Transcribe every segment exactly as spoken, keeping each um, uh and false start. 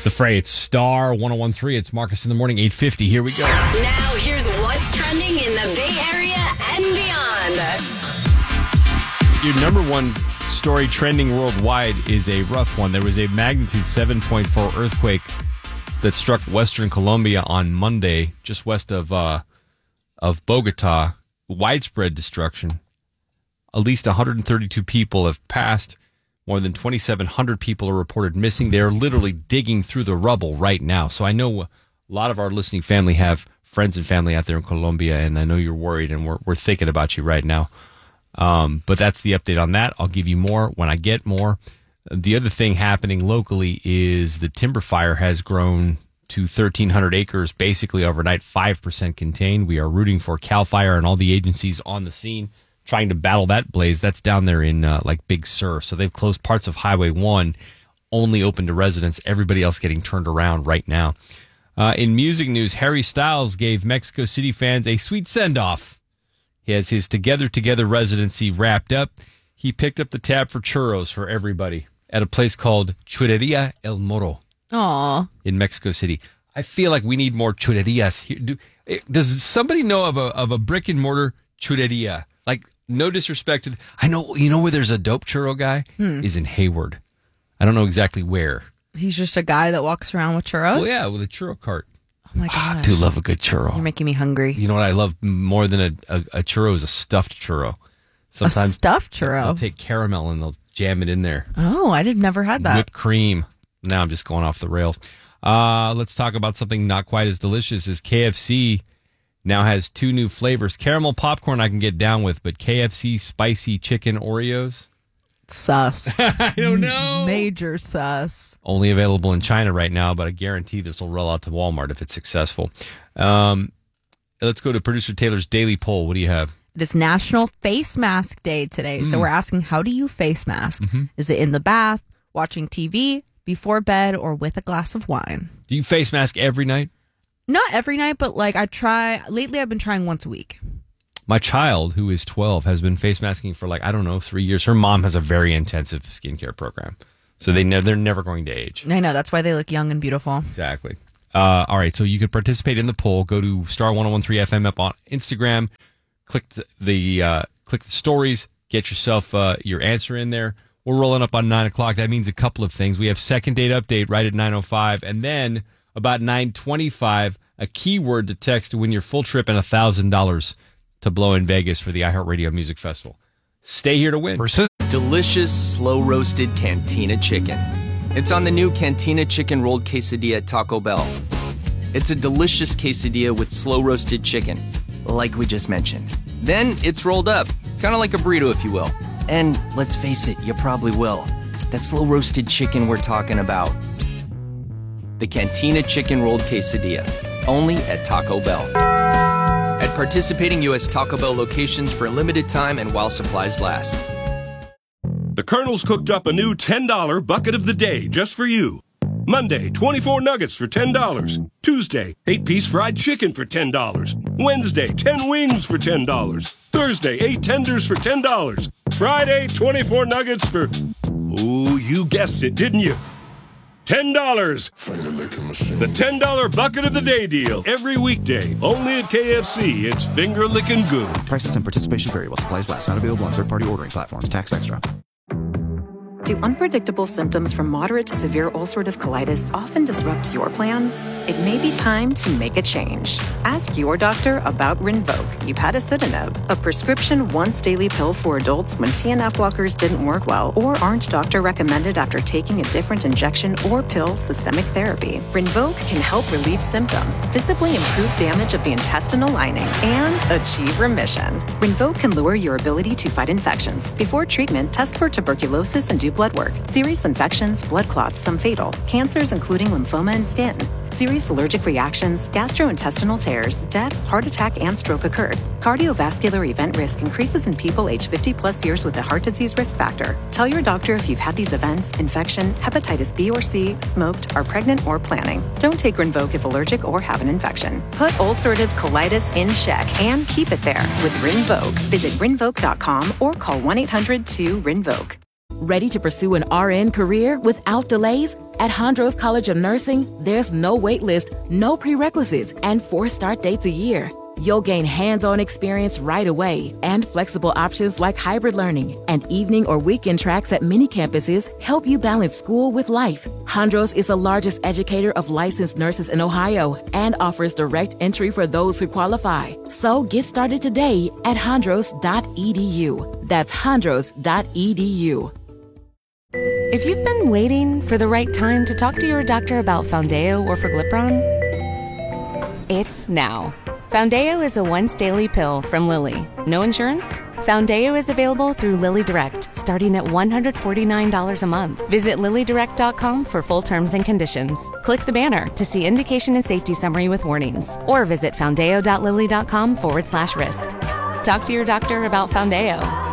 The Fray. It's Star ten thirteen. It's Marcus in the Morning, eight fifty. Here we go. Now here's what's trending in the Bay Area and beyond. Your number one story trending worldwide is a rough one. There was a magnitude seven point four earthquake that struck western Colombia on Monday, just west of uh, of Bogota. Widespread destruction. At least one hundred thirty-two people have passed. More than twenty-seven hundred people are reported missing. They're literally digging through the rubble right now. So I know a lot of our listening family have friends and family out there in Colombia, and I know you're worried, and we're we're thinking about you right now. Um, but that's the update on that. I'll give you more when I get more. The other thing happening locally is the timber fire has grown to thirteen hundred acres, basically overnight, five percent contained. We are rooting for CAL FIRE and all the agencies on the scene trying to battle that blaze. That's down there in uh, like Big Sur. So they've closed parts of Highway one, only open to residents. Everybody else getting turned around right now. Uh, in music news, Harry Styles gave Mexico City fans a sweet send-off. He has his Together Together residency wrapped up. He picked up the tab for churros for everybody at a place called Churreria El Moro. Aw. In Mexico City. I feel like we need more churrerias here. Do, does somebody know of a of a brick and mortar churreria? Like, no disrespect to, I know, you know where there's a dope churro guy? Hmm. Is in Hayward. I don't know exactly where. He's just a guy that walks around with churros? Well, yeah, with a churro cart. Oh, my gosh. I do love a good churro. You're making me hungry. You know what I love more than a, a, a churro is a stuffed churro. Sometimes a stuffed churro? They'll take caramel and they'll jam it in there. Oh, I did never had that. Whipped cream. Now I'm just going off the rails. Uh, let's talk about something not quite as delicious as K F C now has two new flavors. Caramel popcorn I can get down with, but K F C spicy chicken Oreos? Sus. I don't know. Major sus. Only available in China right now, but I guarantee this will roll out to Walmart if it's successful. Um, let's go to producer Taylor's daily poll. What do you have? It is National Face Mask Day today. Mm. So we're asking, how do you face mask? Mm-hmm. Is it in the bath, watching T V, before bed, or with a glass of wine? Do you face mask every night? Not every night, but like I try. Lately, I've been trying once a week. My child, who is twelve, has been face masking for like, I don't know, three years. Her mom has a very intensive skincare program. So they ne- they're never going to age. I know. That's why they look young and beautiful. Exactly. Uh, all right. So you could participate in the poll. Go to Star ten thirteen F M up on Instagram. Click the, the uh, click the stories. Get yourself uh, your answer in there. We're rolling up on nine o'clock. That means a couple of things. We have second date update right at nine oh five. And then about nine twenty-five, a keyword to text to win your full trip and one thousand dollars to blow in Vegas for the iHeartRadio Music Festival. Stay here to win. Delicious, slow-roasted Cantina chicken. It's on the new Cantina chicken rolled quesadilla at Taco Bell. It's a delicious quesadilla with slow-roasted chicken, like we just mentioned. Then it's rolled up, kind of like a burrito, if you will. And let's face it, you probably will. That slow-roasted chicken we're talking about. The Cantina chicken rolled quesadilla, only at Taco Bell. At participating U S Taco Bell locations for a limited time and while supplies last. The Colonel's cooked up a new ten dollar bucket of the day just for you. Monday, twenty-four nuggets for ten dollars. Tuesday, eight piece fried chicken for ten dollars. Wednesday, ten wings for ten dollars. Thursday, eight tenders for ten dollars. Friday, twenty-four nuggets for... Ooh, you guessed it, didn't you? ten dollars. The ten dollar bucket of the day deal. Every weekday. Only at K F C. It's finger licking good. Prices and participation vary while supplies last. Not available on third-party ordering platforms. Tax extra. Do unpredictable symptoms from moderate to severe ulcerative colitis often disrupt your plans? It may be time to make a change. Ask your doctor about Rinvoq, upadacitinib, a prescription once-daily pill for adults when T N F blockers didn't work well or aren't doctor-recommended after taking a different injection or pill systemic therapy. Rinvoq can help relieve symptoms, visibly improve damage of the intestinal lining, and achieve remission. Rinvoq can lower your ability to fight infections. Before treatment, test for tuberculosis and do blood work. Serious infections, blood clots, some fatal. Cancers including lymphoma and skin. Serious allergic reactions, gastrointestinal tears, death, heart attack, and stroke occurred. Cardiovascular event risk increases in people aged fifty plus years with a heart disease risk factor. Tell your doctor if you've had these events, infection, hepatitis B or C, smoked, are pregnant, or planning. Don't take Rinvoq if allergic or have an infection. Put ulcerative colitis in check and keep it there with Rinvoq. Visit Rinvoq dot com or call one eight hundred two R I N V O Q. Ready to pursue an R N career without delays? At Hondros College of Nursing, there's no wait list, no prerequisites, and four start dates a year. You'll gain hands-on experience right away and flexible options like hybrid learning and evening or weekend tracks at many campuses help you balance school with life. Hondros is the largest educator of licensed nurses in Ohio and offers direct entry for those who qualify. So get started today at hondros dot e d u. That's hondros dot e d u. If you've been waiting for the right time to talk to your doctor about Foundeo or Forglipron, it's now. Foundeo is a once-daily pill from Lilly. No insurance? Foundeo is available through Lilly Direct, starting at one hundred forty-nine dollars a month. Visit lilly direct dot com for full terms and conditions. Click the banner to see indication and safety summary with warnings, or visit foundeo dot lilly dot com forward slash risk. Talk to your doctor about Foundeo.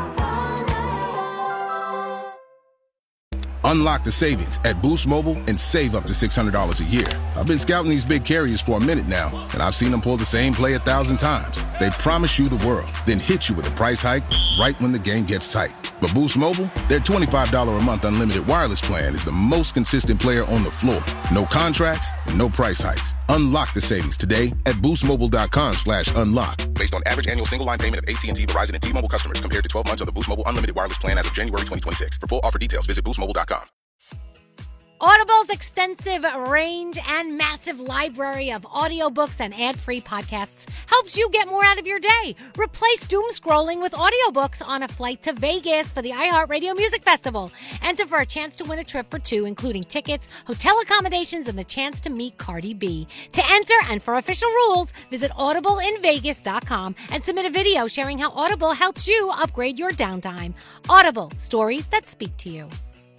Unlock the savings at Boost Mobile and save up to six hundred dollars a year. I've been scouting these big carriers for a minute now, and I've seen them pull the same play a thousand times. They promise you the world, then hit you with a price hike right when the game gets tight. But Boost Mobile, their twenty-five dollars a month unlimited wireless plan is the most consistent player on the floor. No contracts, no price hikes. Unlock the savings today at boost mobile dot com slash unlock. Based on average annual single line payment of A T and T, Verizon, and T-Mobile customers compared to twelve months of the Boost Mobile unlimited wireless plan as of January twenty twenty-six. For full offer details, visit boost mobile dot com. Audible's extensive range and massive library of audiobooks and ad-free podcasts helps you get more out of your day. Replace doom scrolling with audiobooks on a flight to Vegas for the iHeartRadio Music Festival. Enter for a chance to win a trip for two, including tickets, hotel accommodations, and the chance to meet Cardi B. To enter and for official rules, visit audible in vegas dot com and submit a video sharing how Audible helps you upgrade your downtime. Audible, stories that speak to you.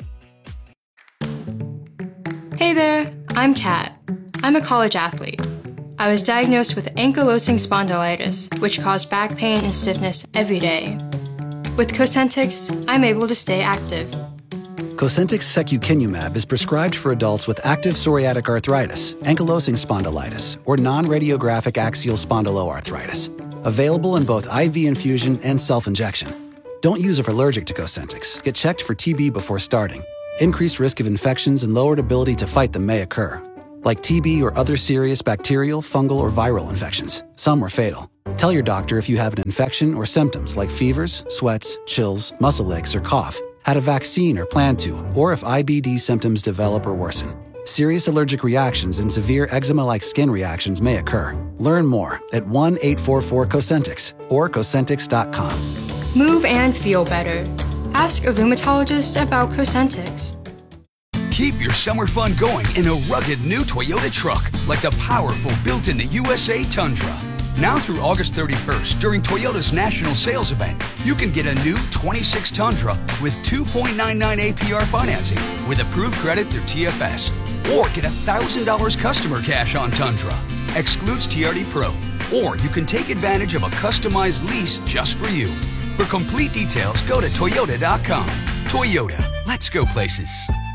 Hey there, I'm Kat. I'm a college athlete. I was diagnosed with ankylosing spondylitis, which caused back pain and stiffness every day. With Cosentyx, I'm able to stay active. Cosentyx secukinumab is prescribed for adults with active psoriatic arthritis, ankylosing spondylitis, or non-radiographic axial spondyloarthritis. Available in both I V infusion and self-injection. Don't use if allergic to Cosentyx. Get checked for T B before starting. Increased risk of infections and lowered ability to fight them may occur, like T B or other serious bacterial, fungal, or viral infections. Some are fatal. Tell your doctor if you have an infection or symptoms like fevers, sweats, chills, muscle aches, or cough, had a vaccine or plan to, or if I B D symptoms develop or worsen. Serious allergic reactions and severe eczema-like skin reactions may occur. Learn more at one eight four four Cosentyx or Cosentyx dot com. Move and feel better. Ask a rheumatologist about Cosentyx. Keep your summer fun going in a rugged new Toyota truck, like the powerful built-in the U S A Tundra. Now through August thirty-first, during Toyota's national sales event, you can get a new twenty-six Tundra with two point nine nine A P R financing with approved credit through T F S. Or get one thousand dollars customer cash on Tundra. Excludes T R D Pro. Or you can take advantage of a customized lease just for you. For complete details, go to toyota dot com. Toyota, let's go places.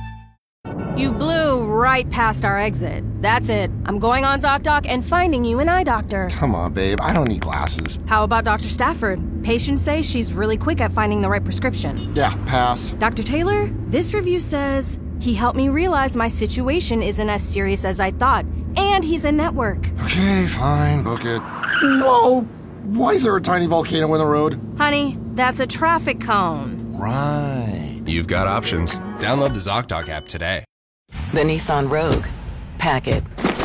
You blew right past our exit. That's it. I'm going on ZocDoc and finding you an eye doctor. Come on, babe. I don't need glasses. How about Doctor Stafford? Patients say she's really quick at finding the right prescription. Yeah, pass. Doctor Taylor, this review says he helped me realize my situation isn't as serious as I thought, and he's in network. Okay, fine. Book it. Whoa! Why is there a tiny volcano in the road? Honey, that's a traffic cone. Right. You've got options. Download the ZocDoc app today. The Nissan Rogue. Pack it.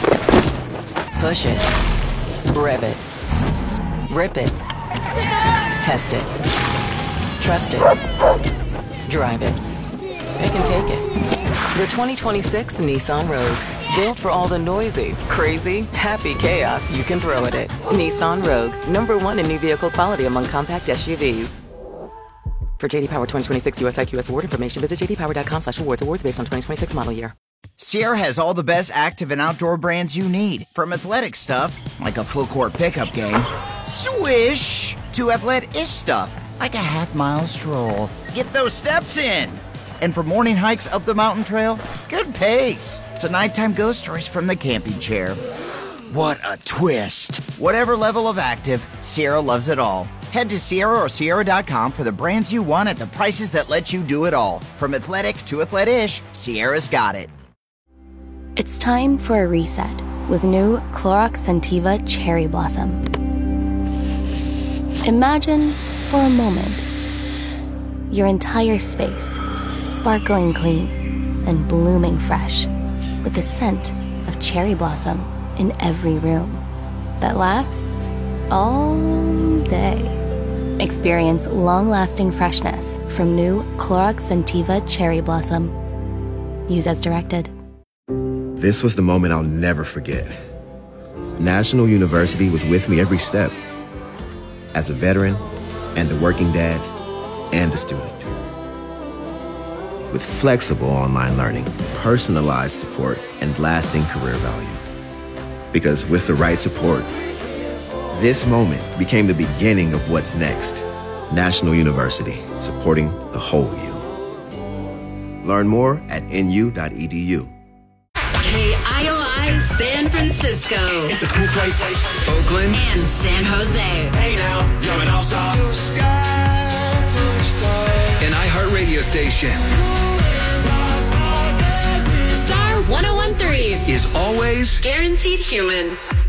Push it. Rev it. Rip it. Test it. Trust it. Drive it. Pick and take it. The twenty twenty-six Nissan Rogue. Built for all the noisy, crazy, happy chaos you can throw at it. Nissan Rogue. Number one in new vehicle quality among compact S U Vs. For J D Power twenty twenty-six U S I Q S award information, visit j d power dot com slash awards. Awards based on twenty twenty-six model year. Sierra has all the best active and outdoor brands you need. From athletic stuff, like a full court pickup game, swish, to athletic-ish stuff, like a half mile stroll. Get those steps in. And for morning hikes up the mountain trail, good pace. To nighttime ghost stories from the camping chair. What a twist. Whatever level of active, Sierra loves it all. Head to Sierra or Sierra dot com for the brands you want at the prices that let you do it all. From athletic to athlet-ish, Sierra's got it. It's time for a reset with new Clorox Scentiva Cherry Blossom. Imagine, for a moment, your entire space sparkling clean and blooming fresh with the scent of cherry blossom in every room that lasts all day. Experience long-lasting freshness from new Clorox Scentiva Cherry Blossom. Use as directed. This was the moment I'll never forget. National University was with me every step. As a veteran, and a working dad, and a student. With flexible online learning, personalized support, and lasting career value. Because with the right support, this moment became the beginning of what's next. National University, supporting the whole you. Learn more at N U dot E D U. K I O I San Francisco. It's a cool place. Oakland. And San Jose. Hey now, you're an all-star. An iHeartRadio station. Star one oh one three Is always guaranteed human.